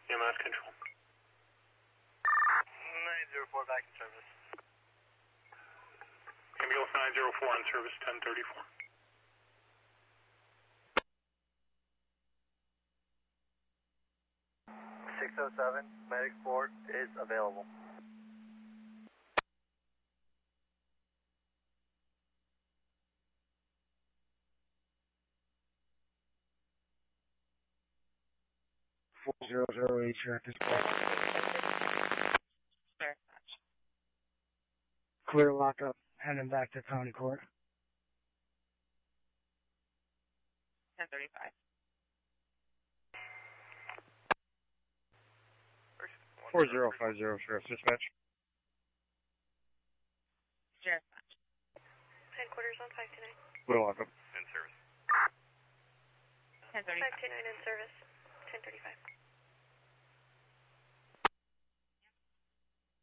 EMS control. 904 back in service. Ambulance 904 on service 1034. Medic 4 is available. $4008, track this call. Clear lockup, heading back to County Court. 1035. 4050, Sheriff Dispatch. Sheriff. Headquarters on 529. Clear lockup. In service. 1035. 529 in service.